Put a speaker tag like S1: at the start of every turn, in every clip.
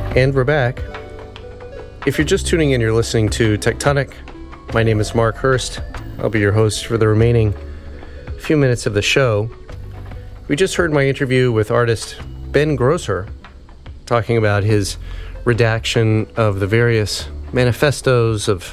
S1: And we're back. If you're just tuning in, you're listening to Tectonic. My name is Mark Hurst. I'll be your host for the remaining few minutes of the show. We just heard my interview with artist Ben Grosser talking about his redaction of the various manifestos of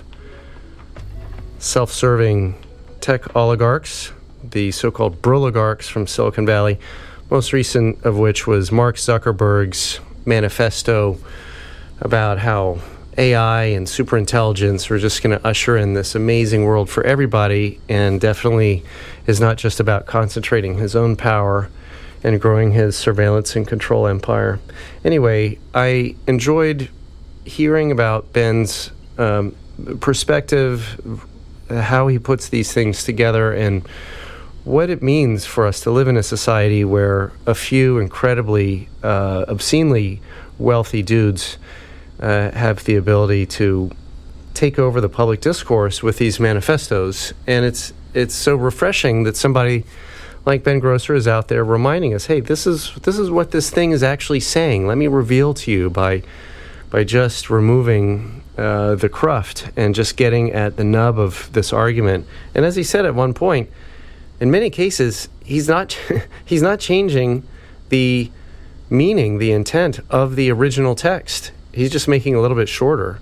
S1: self-serving tech oligarchs, the so-called broligarchs from Silicon Valley, most recent of which was Mark Zuckerberg's manifesto about how AI and superintelligence were just going to usher in this amazing world for everybody, and definitely is not just about concentrating his own power and growing his surveillance and control empire. Anyway, I enjoyed hearing about Ben's perspective, how he puts these things together, and what it means for us to live in a society where a few incredibly, obscenely wealthy dudes have the ability to take over the public discourse with these manifestos. And it's so refreshing that somebody like Ben Grosser is out there reminding us, hey, this is what this thing is actually saying. Let me reveal to you by just removing the cruft and just getting at the nub of this argument. And as he said at one point, in many cases, he's not changing the meaning, the intent of the original text. He's just making it a little bit shorter.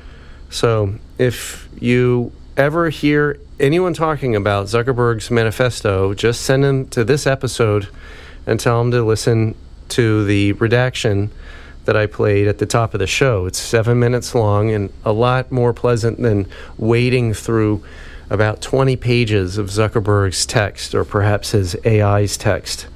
S1: So if you ever hear anyone talking about Zuckerberg's manifesto, just send them to this episode and tell them to listen to the redaction that I played at the top of the show. It's 7 minutes long and a lot more pleasant than wading through about 20 pages of Zuckerberg's text, or perhaps his AI's text.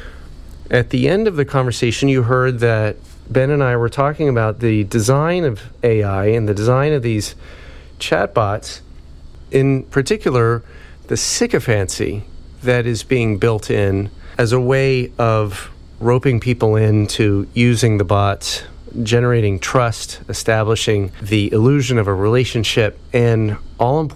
S1: At the end of the conversation, you heard that Ben and I were talking about the design of AI and the design of these chatbots, in particular, the sycophancy that is being built in as a way of roping people into using the bots, generating trust, establishing the illusion of a relationship, and all